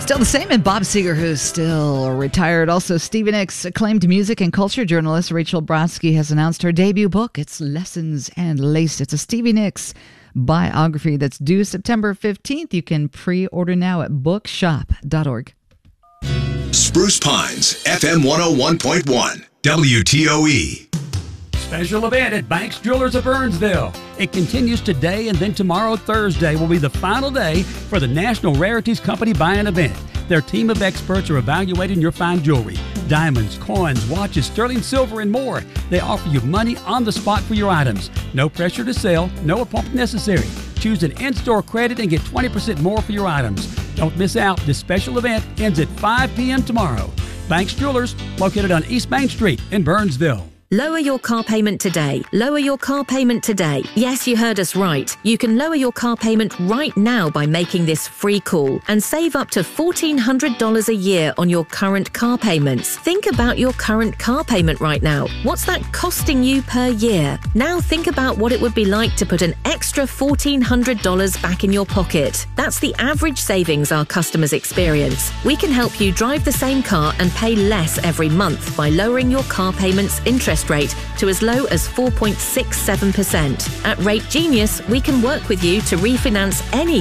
Still the same, and Bob Seger, who's still retired. Also, Stevie Nicks, acclaimed music and culture journalist Rachel Brodsky has announced her debut book. It's Lessons and Lace. It's a Stevie Nicks biography that's due September 15th. You can pre-order now at bookshop.org. Spruce Pines, FM 101.1, WTOE. Special event at Banks Jewelers of Burnsville. It continues today, and then tomorrow, Thursday, will be the final day for the National Rarities Company Buy-In event. Their team of experts are evaluating your fine jewelry, diamonds, coins, watches, sterling silver, and more. They offer you money on the spot for your items. No pressure to sell, no appointment necessary. Choose an in-store credit and get 20% more for your items. Don't miss out. This special event ends at 5 p.m. tomorrow. Banks Jewelers, located on East Main Street in Burnsville. Lower your car payment today. Lower your car payment today. Yes, you heard us right. You can lower your car payment right now by making this free call and save up to $1,400 a year on your current car payments. Think about your current car payment right now. What's that costing you per year? Now think about what it would be like to put an extra $1,400 back in your pocket. That's the average savings our customers experience. We can help you drive the same car and pay less every month by lowering your car payment's interest rate to as low as 4.67%. At Rate Genius, we can work with you to refinance any